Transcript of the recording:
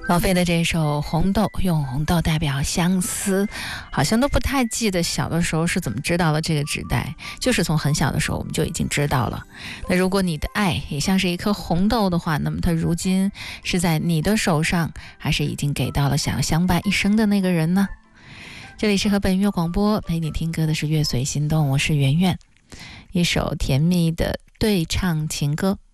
王菲的这首《红豆》，用红豆代表相思，好像都不太记得小的时候是怎么知道了这个纸袋，就是从很小的时候我们就已经知道了。那如果你的爱也像是一颗红豆的话，那么它如今是在你的手上，还是已经给到了想要相伴一生的那个人呢？这里是和本月广播，陪你听歌的是乐随心动，我是圆圆，一首甜蜜的对唱情歌。